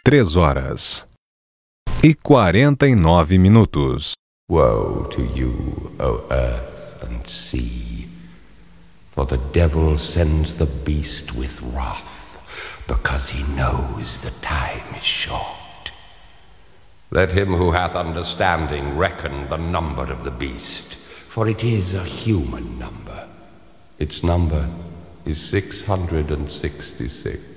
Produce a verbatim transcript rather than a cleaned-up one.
três horas e quarenta e nove minutos. Woe to you, O earth and sea, for the devil sends the beast with wrath, because he knows the time is short. Let him who hath understanding reckon the number of the beast, for it is a human number. Its number is six hundred and sixty-six.